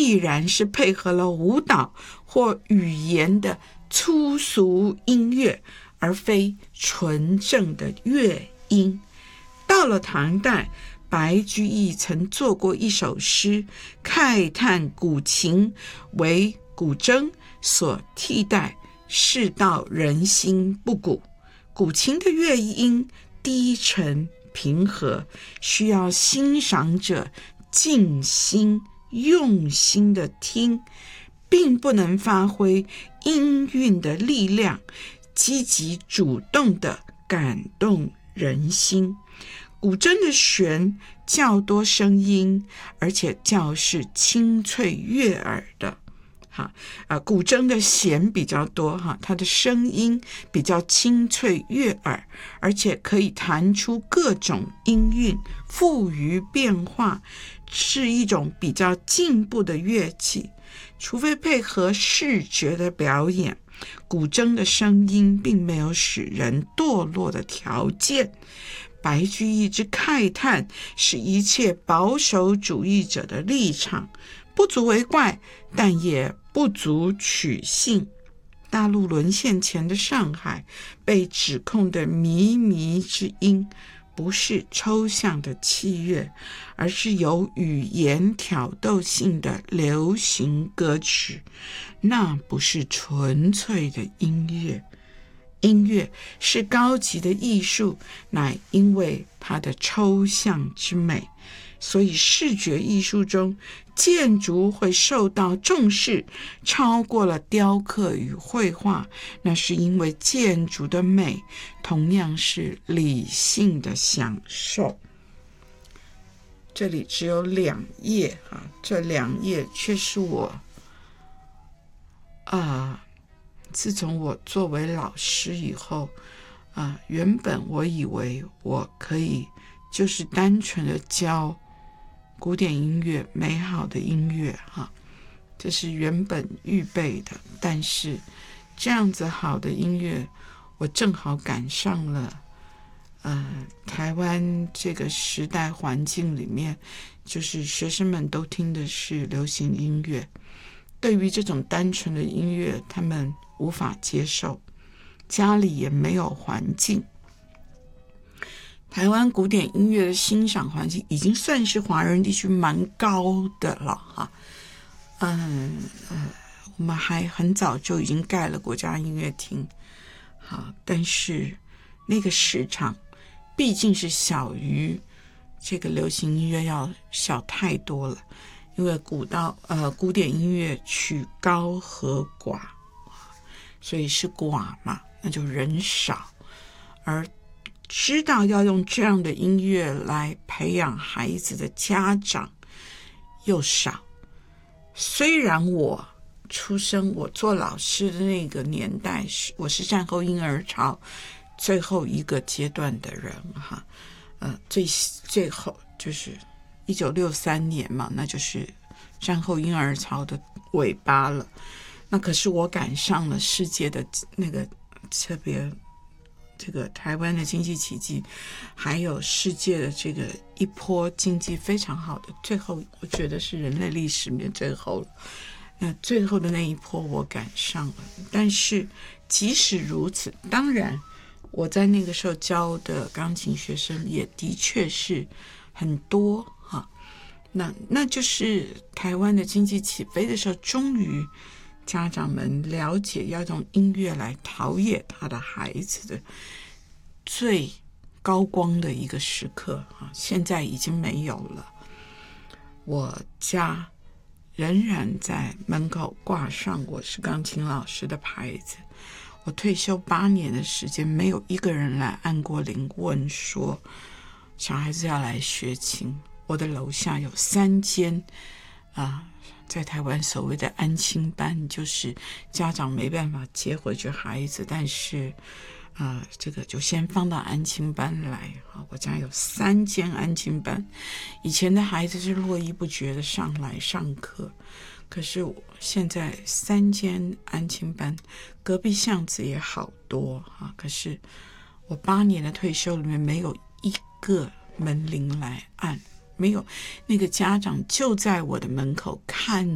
必然是配合了舞蹈或语言的粗俗音乐，而非纯正的乐音。到了唐代，白居易曾做过一首诗，慨叹古琴为古筝所替代，世道人心不古。古琴的乐音低沉平和，需要欣赏者静心用心的听，并不能发挥音韵的力量，积极主动的感动人心。古筝的弦较多声音，而且较是清脆悦耳的。古筝的弦比较多，它的声音比较清脆悦耳，而且可以弹出各种音韵，富于变化，是一种比较进步的乐器。除非配合视觉的表演，古筝的声音并没有使人堕落的条件。白居易之慨叹是一切保守主义者的立场，不足为怪，但也不足取信。大陆沦陷前的上海，被指控的靡靡之音，不是抽象的器乐，而是有语言挑逗性的流行歌曲，那不是纯粹的音乐。音乐是高级的艺术，乃因为它的抽象之美，所以视觉艺术中建筑会受到重视，超过了雕刻与绘画，那是因为建筑的美同样是理性的享受。这里只有2页，这2页却是我自从我作为老师以后，原本我以为我可以就是单纯的教古典音乐，美好的音乐，这是原本预备的。但是这样子好的音乐，我正好赶上了台湾这个时代环境里面，就是学生们都听的是流行音乐，对于这种单纯的音乐他们无法接受，家里也没有环境。台湾古典音乐的欣赏环境已经算是华人地区蛮高的了我们还很早就已经盖了国家音乐厅，但是那个市场毕竟是小于这个流行音乐要小太多了，因为古典音乐取高和寡，所以是寡嘛，那就人少，而知道要用这样的音乐来培养孩子的家长又少。虽然我做老师的那个年代，我是战后婴儿潮最后一个阶段的人最后就是1963年嘛，那就是战后婴儿潮的尾巴了。那可是我赶上了世界的那个特别这个台湾的经济奇迹，还有世界的这个一波经济非常好的，最后我觉得是人类历史里面最后了。那最后的那一波我赶上了，但是即使如此，当然我在那个时候教的钢琴学生也的确是很多那就是台湾的经济起飞的时候，终于家长们了解要用音乐来陶冶他的孩子的最高光的一个时刻现在已经没有了。我家仍然在门口挂上我是钢琴老师的牌子，我退休8年的时间，没有一个人来按过铃问说小孩子要来学琴。我的楼下有3间在台湾所谓的安亲班，就是家长没办法接回去孩子，但是这个就先放到安亲班来。我家有3间安亲班，以前的孩子是络绎不绝的上来上课，可是现在3间安亲班，隔壁巷子也好多可是我8年的退休里面没有一个门铃来按，没有，那个家长就在我的门口看